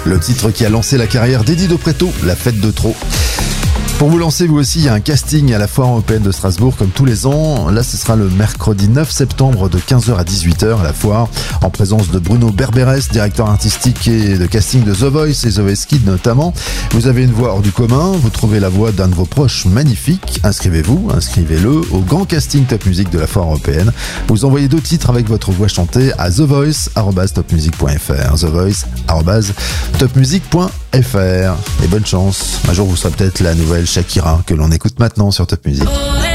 le titre qui a lancé la carrière d'Eddie De Pretto, La Fête de Trop. Pour vous lancer, vous aussi, il y a un casting à la Foire européenne de Strasbourg, comme tous les ans. Là, ce sera le mercredi 9 septembre de 15h à 18h à la Foire, en présence de Bruno Berberes, directeur artistique et de casting de The Voice et The Voice Kids notamment. Vous avez une voix hors du commun, vous trouvez la voix d'un de vos proches magnifique. Inscrivez-le au grand casting Top Music de la Foire européenne. Vous envoyez 2 titres avec votre voix chantée à thevoice@topmusic.fr. thevoice@topmusic.fr. Et bonne chance. Un jour, vous serez peut-être la nouvelle Shakira que l'on écoute maintenant sur Top Music.